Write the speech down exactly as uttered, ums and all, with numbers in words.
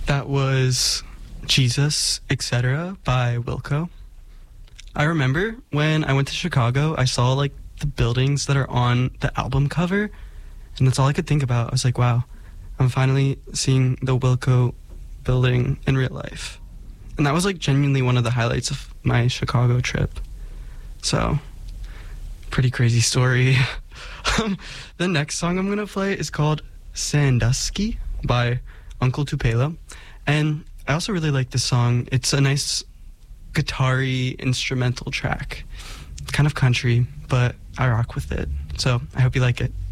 That was Jesus, et cetera by Wilco. I remember when I went to Chicago, I saw like the buildings that are on the album cover, and that's all I could think about. I was like, wow, I'm finally seeing the Wilco building in real life. And that was like genuinely one of the highlights of my Chicago trip. So, pretty crazy story. um, the next song I'm gonna play is called Sandusky by Uncle Tupelo. And I also really like this song. It's a nice guitar-y instrumental track. It's kind of country, but I rock with it. So I hope you like it.